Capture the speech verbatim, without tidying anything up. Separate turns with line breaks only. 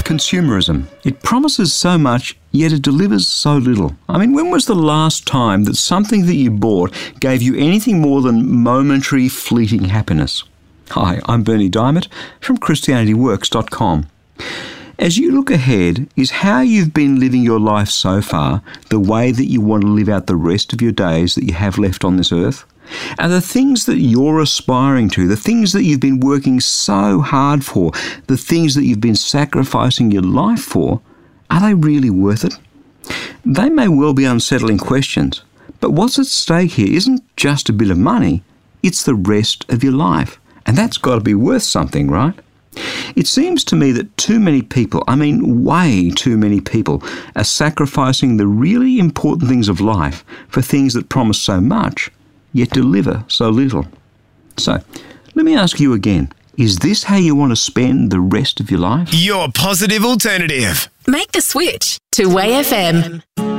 consumerism. It promises so much, yet it delivers so little. I mean, when was the last time that something that you bought gave you anything more than momentary, fleeting happiness? Hi, I'm Berni Dymet from Christianity Works dot com. As you look ahead, is how you've been living your life so far the way that you want to live out the rest of your days that you have left on this earth? Are the things that you're aspiring to, the things that you've been working so hard for, the things that you've been sacrificing your life for, are they really worth it? They may well be unsettling questions, but what's at stake here isn't just a bit of money, it's the rest of your life. And that's got to be worth something, right? It seems to me that too many people, I mean way too many people, are sacrificing the really important things of life for things that promise so much, yet deliver so little. So, let me ask you again, is this how you want to spend the rest of your life?
Your positive alternative.
Make the switch to W A Y F M.